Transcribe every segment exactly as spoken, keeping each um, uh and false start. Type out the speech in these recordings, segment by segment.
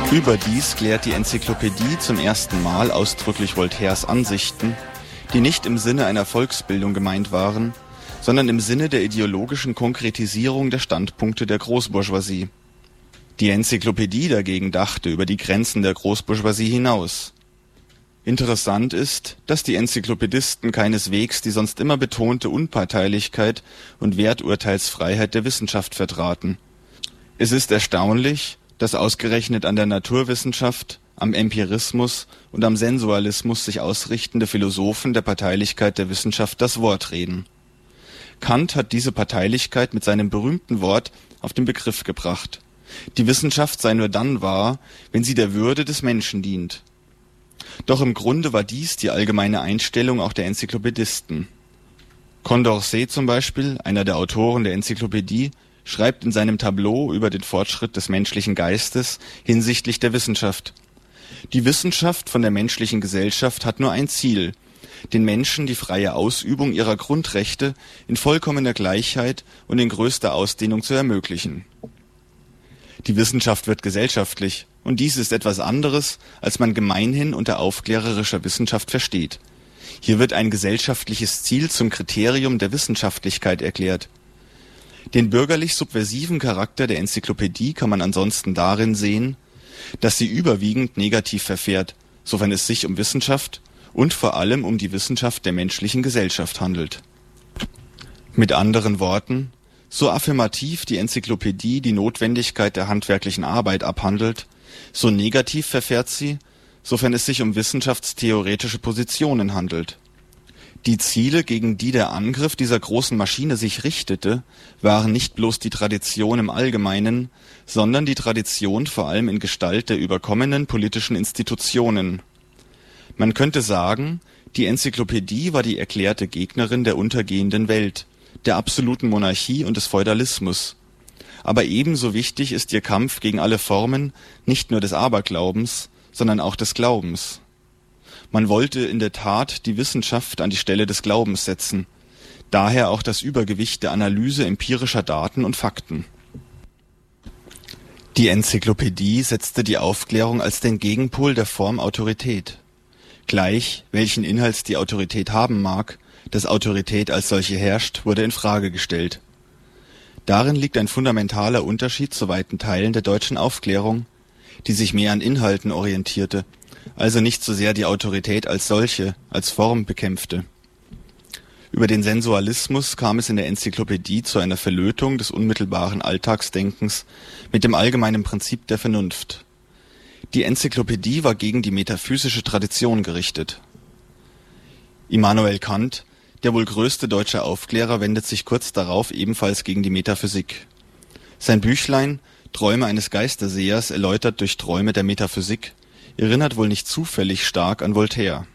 Überdies klärt die Enzyklopädie zum ersten Mal ausdrücklich Voltaires Ansichten, die nicht im Sinne einer Volksbildung gemeint waren, sondern im Sinne der ideologischen Konkretisierung der Standpunkte der Großbourgeoisie. Die Enzyklopädie dagegen dachte über die Grenzen der Großbourgeoisie hinaus. Interessant ist, dass die Enzyklopädisten keineswegs die sonst immer betonte Unparteilichkeit und Werturteilsfreiheit der Wissenschaft vertraten. Es ist erstaunlich, dass ausgerechnet an der Naturwissenschaft, am Empirismus und am Sensualismus sich ausrichtende Philosophen der Parteilichkeit der Wissenschaft das Wort reden. Kant hat diese Parteilichkeit mit seinem berühmten Wort auf den Begriff gebracht. Die Wissenschaft sei nur dann wahr, wenn sie der Würde des Menschen dient. Doch im Grunde war dies die allgemeine Einstellung auch der Enzyklopädisten. Condorcet zum Beispiel, einer der Autoren der Enzyklopädie, schreibt in seinem Tableau über den Fortschritt des menschlichen Geistes hinsichtlich der Wissenschaft: Die Wissenschaft von der menschlichen Gesellschaft hat nur ein Ziel, den Menschen die freie Ausübung ihrer Grundrechte in vollkommener Gleichheit und in größter Ausdehnung zu ermöglichen. Die Wissenschaft wird gesellschaftlich, und dies ist etwas anderes, als man gemeinhin unter aufklärerischer Wissenschaft versteht. Hier wird ein gesellschaftliches Ziel zum Kriterium der Wissenschaftlichkeit erklärt. Den bürgerlich-subversiven Charakter der Enzyklopädie kann man ansonsten darin sehen, dass sie überwiegend negativ verfährt, sofern es sich um Wissenschaft und vor allem um die Wissenschaft der menschlichen Gesellschaft handelt. Mit anderen Worten, so affirmativ die Enzyklopädie die Notwendigkeit der handwerklichen Arbeit abhandelt, so negativ verfährt sie, sofern es sich um wissenschaftstheoretische Positionen handelt. Die Ziele, gegen die der Angriff dieser großen Maschine sich richtete, waren nicht bloß die Tradition im Allgemeinen, sondern die Tradition vor allem in Gestalt der überkommenen politischen Institutionen. Man könnte sagen, die Enzyklopädie war die erklärte Gegnerin der untergehenden Welt, der absoluten Monarchie und des Feudalismus. Aber ebenso wichtig ist ihr Kampf gegen alle Formen nicht nur des Aberglaubens, sondern auch des Glaubens. Man wollte in der Tat die Wissenschaft an die Stelle des Glaubens setzen, daher auch das Übergewicht der Analyse empirischer Daten und Fakten. Die Enzyklopädie setzte die Aufklärung als den Gegenpol der Form Autorität. Gleich, welchen Inhalts die Autorität haben mag, dass Autorität als solche herrscht, wurde in Frage gestellt. Darin liegt ein fundamentaler Unterschied zu weiten Teilen der deutschen Aufklärung, die sich mehr an Inhalten orientierte, also nicht so sehr die Autorität als solche, als Form bekämpfte. Über den Sensualismus kam es in der Enzyklopädie zu einer Verlötung des unmittelbaren Alltagsdenkens mit dem allgemeinen Prinzip der Vernunft. Die Enzyklopädie war gegen die metaphysische Tradition gerichtet. Immanuel Kant, der wohl größte deutsche Aufklärer, wendet sich kurz darauf ebenfalls gegen die Metaphysik. Sein Büchlein Träume eines Geistersehers, erläutert durch Träume der Metaphysik, erinnert wohl nicht zufällig stark an Voltaire.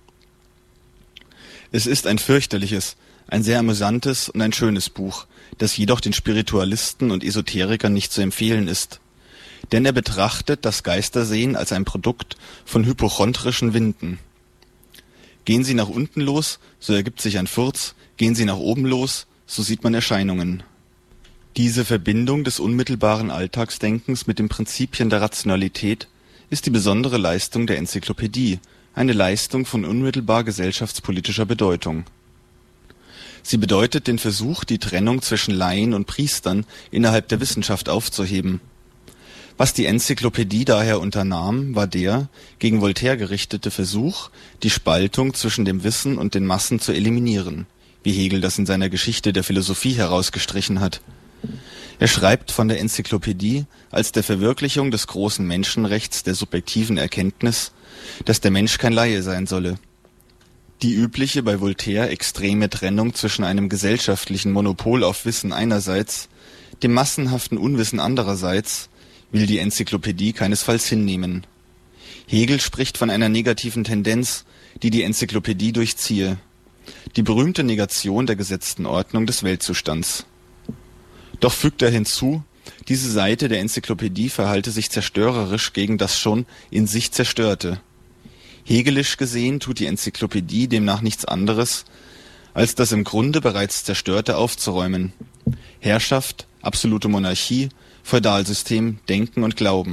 Es ist ein fürchterliches, ein sehr amüsantes und ein schönes Buch, das jedoch den Spiritualisten und Esoterikern nicht zu empfehlen ist. Denn er betrachtet das Geistersehen als ein Produkt von hypochondrischen Winden. Gehen Sie nach unten los, so ergibt sich ein Furz, gehen Sie nach oben los, so sieht man Erscheinungen. Diese Verbindung des unmittelbaren Alltagsdenkens mit den Prinzipien der Rationalität ist die besondere Leistung der Enzyklopädie, eine Leistung von unmittelbar gesellschaftspolitischer Bedeutung. Sie bedeutet den Versuch, die Trennung zwischen Laien und Priestern innerhalb der Wissenschaft aufzuheben. Was die Enzyklopädie daher unternahm, war der, gegen Voltaire gerichtete Versuch, die Spaltung zwischen dem Wissen und den Massen zu eliminieren, wie Hegel das in seiner Geschichte der Philosophie herausgestrichen hat. Er schreibt von der Enzyklopädie als der Verwirklichung des großen Menschenrechts der subjektiven Erkenntnis, dass der Mensch kein Laie sein solle. Die übliche bei Voltaire extreme Trennung zwischen einem gesellschaftlichen Monopol auf Wissen einerseits, dem massenhaften Unwissen andererseits, will die Enzyklopädie keinesfalls hinnehmen. Hegel spricht von einer negativen Tendenz, die die Enzyklopädie durchziehe. Die berühmte Negation der gesetzten Ordnung des Weltzustands. Doch fügt er hinzu, diese Seite der Enzyklopädie verhalte sich zerstörerisch gegen das schon in sich Zerstörte. Hegelisch gesehen tut die Enzyklopädie demnach nichts anderes, als das im Grunde bereits Zerstörte aufzuräumen. Herrschaft, absolute Monarchie, Feudalsystem, Denken und Glauben,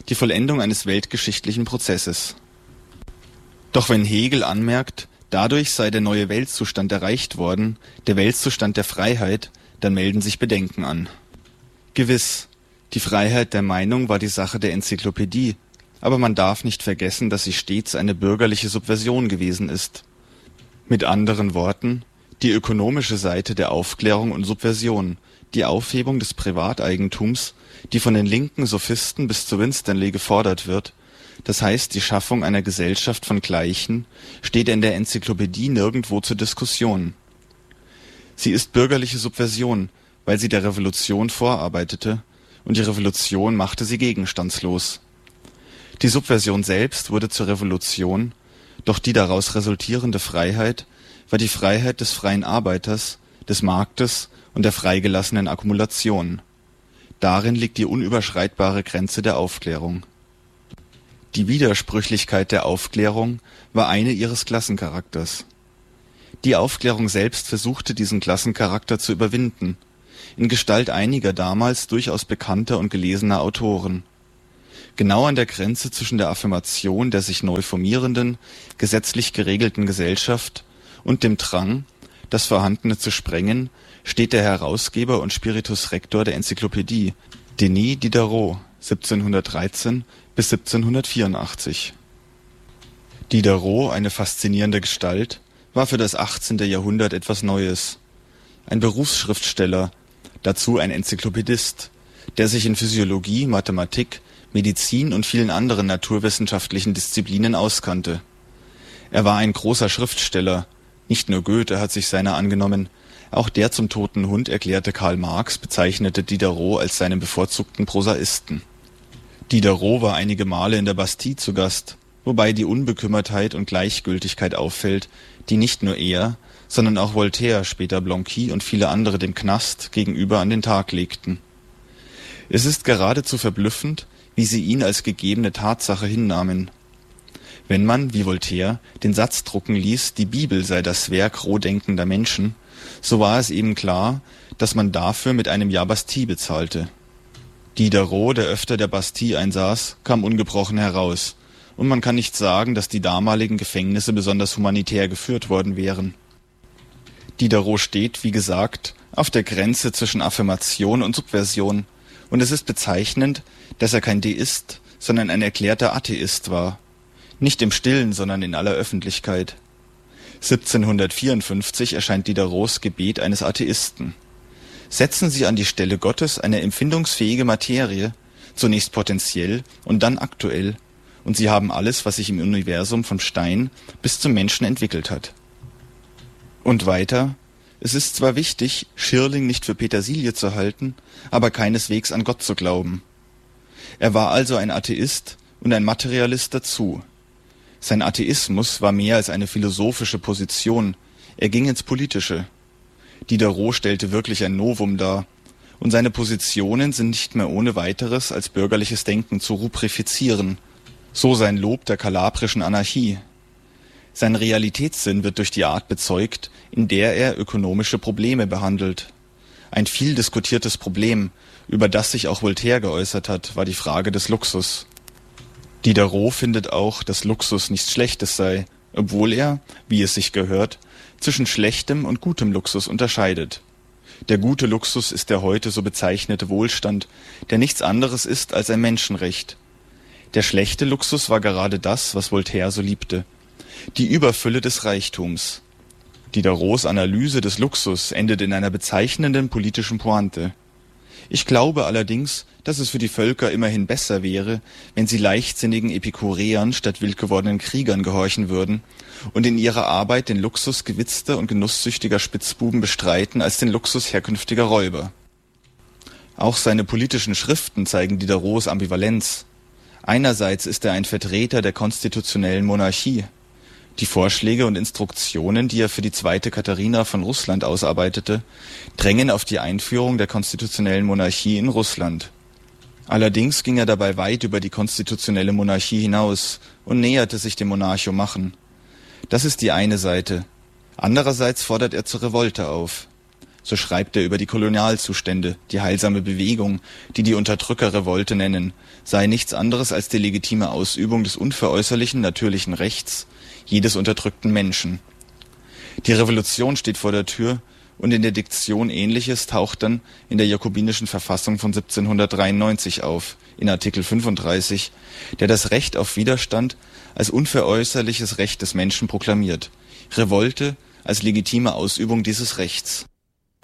die Vollendung eines weltgeschichtlichen Prozesses. Doch wenn Hegel anmerkt, dadurch sei der neue Weltzustand erreicht worden, der Weltzustand der Freiheit, dann melden sich Bedenken an. Gewiss, die Freiheit der Meinung war die Sache der Enzyklopädie, aber man darf nicht vergessen, dass sie stets eine bürgerliche Subversion gewesen ist. Mit anderen Worten, die ökonomische Seite der Aufklärung und Subversion, die Aufhebung des Privateigentums, die von den linken Sophisten bis zu Winstanley gefordert wird, das heißt die Schaffung einer Gesellschaft von Gleichen, steht in der Enzyklopädie nirgendwo zur Diskussion. Sie ist bürgerliche Subversion, weil sie der Revolution vorarbeitete, und die Revolution machte sie gegenstandslos. Die Subversion selbst wurde zur Revolution, doch die daraus resultierende Freiheit war die Freiheit des freien Arbeiters, des Marktes und der freigelassenen Akkumulation. Darin liegt die unüberschreitbare Grenze der Aufklärung. Die Widersprüchlichkeit der Aufklärung war eine ihres Klassencharakters. Die Aufklärung selbst versuchte diesen Klassencharakter zu überwinden, in Gestalt einiger damals durchaus bekannter und gelesener Autoren. Genau an der Grenze zwischen der Affirmation der sich neu formierenden, gesetzlich geregelten Gesellschaft und dem Drang, das Vorhandene zu sprengen, steht der Herausgeber und Spiritus Rector der Enzyklopädie, Denis Diderot, siebzehnhundertdreizehn bis siebzehnhundertvierundachtzig. Diderot, eine faszinierende Gestalt, war für das achtzehnte Jahrhundert etwas Neues. Ein Berufsschriftsteller, dazu ein Enzyklopädist, der sich in Physiologie, Mathematik, Medizin und vielen anderen naturwissenschaftlichen Disziplinen auskannte. Er war ein großer Schriftsteller, nicht nur Goethe hat sich seiner angenommen, auch der zum toten Hund erklärte Karl Marx bezeichnete Diderot als seinen bevorzugten Prosaisten. Diderot war einige Male in der Bastille zu Gast, wobei die Unbekümmertheit und Gleichgültigkeit auffällt, die nicht nur er, sondern auch Voltaire, später Blanqui und viele andere dem Knast gegenüber an den Tag legten. Es ist geradezu verblüffend, wie sie ihn als gegebene Tatsache hinnahmen. Wenn man, wie Voltaire, den Satz drucken ließ, die Bibel sei das Werk roh denkender Menschen, so war es eben klar, dass man dafür mit einem Jahr Bastille bezahlte. Diderot, der öfter der Bastille einsaß, kam ungebrochen heraus, und man kann nicht sagen, dass die damaligen Gefängnisse besonders humanitär geführt worden wären. Diderot steht, wie gesagt, auf der Grenze zwischen Affirmation und Subversion, und es ist bezeichnend, dass er kein Deist, sondern ein erklärter Atheist war. Nicht im Stillen, sondern in aller Öffentlichkeit. siebzehnhundertvierundfünfzig erscheint Diderots Gebet eines Atheisten. Setzen Sie an die Stelle Gottes eine empfindungsfähige Materie, zunächst potentiell und dann aktuell, und Sie haben alles, was sich im Universum vom Stein bis zum Menschen entwickelt hat. Und weiter, es ist zwar wichtig, Schirling nicht für Petersilie zu halten, aber keineswegs an Gott zu glauben. Er war also ein Atheist und ein Materialist dazu. Sein Atheismus war mehr als eine philosophische Position, er ging ins Politische. Diderot stellte wirklich ein Novum dar, und seine Positionen sind nicht mehr ohne weiteres als bürgerliches Denken zu rubrifizieren, so sein Lob der kalabrischen Anarchie. Sein Realitätssinn wird durch die Art bezeugt, in der er ökonomische Probleme behandelt. Ein viel diskutiertes Problem, über das sich auch Voltaire geäußert hat, war die Frage des Luxus. Diderot findet auch, dass Luxus nichts Schlechtes sei, obwohl er, wie es sich gehört, zwischen schlechtem und gutem Luxus unterscheidet. Der gute Luxus ist der heute so bezeichnete Wohlstand, der nichts anderes ist als ein Menschenrecht. Der schlechte Luxus war gerade das, was Voltaire so liebte: die Überfülle des Reichtums. Diderots Analyse des Luxus endet in einer bezeichnenden politischen Pointe. Ich glaube allerdings, dass es für die Völker immerhin besser wäre, wenn sie leichtsinnigen Epikureern statt wildgewordenen Kriegern gehorchen würden und in ihrer Arbeit den Luxus gewitzter und genusssüchtiger Spitzbuben bestreiten als den Luxus herkünftiger Räuber. Auch seine politischen Schriften zeigen Diderots Ambivalenz. Einerseits ist er ein Vertreter der konstitutionellen Monarchie. Die Vorschläge und Instruktionen, die er für die zweite Katharina von Russland ausarbeitete, drängen auf die Einführung der konstitutionellen Monarchie in Russland. Allerdings ging er dabei weit über die konstitutionelle Monarchie hinaus und näherte sich dem Monarchomachen. Das ist die eine Seite. Andererseits fordert er zur Revolte auf. so schreibt er über die Kolonialzustände, die heilsame Bewegung, die die Unterdrücker Revolte nennen, sei nichts anderes als die legitime Ausübung des unveräußerlichen natürlichen Rechts jedes unterdrückten Menschen. Die Revolution steht vor der Tür, und in der Diktion Ähnliches taucht dann in der jakobinischen Verfassung von siebzehnhundertdreiundneunzig auf, in Artikel fünfunddreißig, der das Recht auf Widerstand als unveräußerliches Recht des Menschen proklamiert, Revolte als legitime Ausübung dieses Rechts.